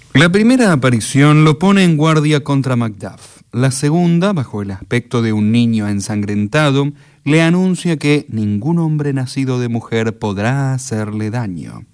La primera aparición lo pone en guardia contra Macduff. La segunda, bajo el aspecto de un niño ensangrentado, le anuncia que ningún hombre nacido de mujer podrá hacerle daño.